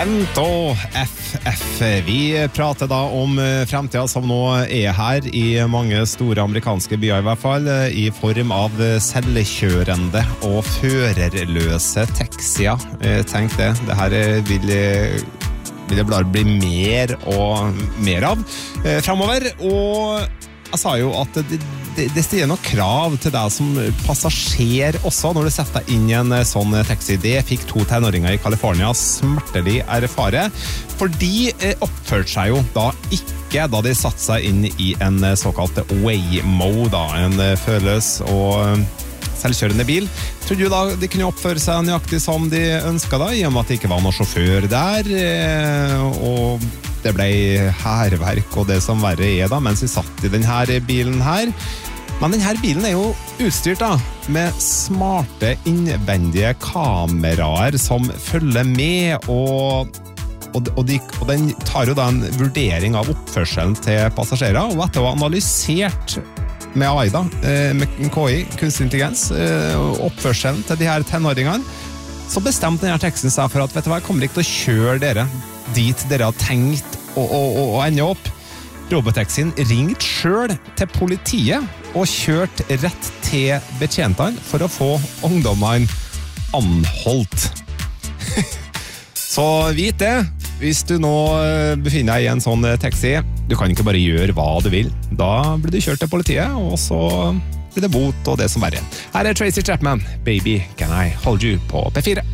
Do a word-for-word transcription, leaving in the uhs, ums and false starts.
Kent og F F. Vi prater da om fremtiden som nå er her i mange store amerikanske byer i hvert fall, i form av selvkjørende og førerløse taxier. Tenk det, det her vil, vil det bare bli mer og mer av fremover, og jeg sa jo at det, det, det stiller noen krav til deg som passasjer også når du setter deg inn i en sånn taxi. Det fikk to tenåringer i California smertelig erfare, for de oppførte seg jo da ikke da de satte seg inn i en såkalt Waymo, da, en førerløs og selvkjørende bil. Jeg trodde jo da de kunne oppføre seg nøyaktig som de ønsket da, i og med at det ikke var noen sjåfør der, og det ble herverk og det som verre er da, mens vi satt i denne bilen her. Men denne bilen er jo utstyrt da, med smarte innvendige kameraer som følger med, og, og, og, de, og den tar jo da en vurdering av oppførselen til passasjerer, og etter å ha analysert med A I da, med K I, kunstig intelligens, oppførselen til de her tenåringene, så bestemte denne teksten seg for at, vet du hva, jeg kommer ikke til å kjøre dere dit dere har tenkt å, å, å, å ende opp. Robotaxien ringte selv til politiet og kjørte rett til betjentene for å få ungdommene anholdt. Så vit det, hvis du nå befinner deg i en sånn taxi, du kan ikke bare gjøre hva du vil. Da blir du kjørt til politiet, og så blir det bot og det som verre. Her er Tracy Chapman, Baby Can I Hold You på P fire.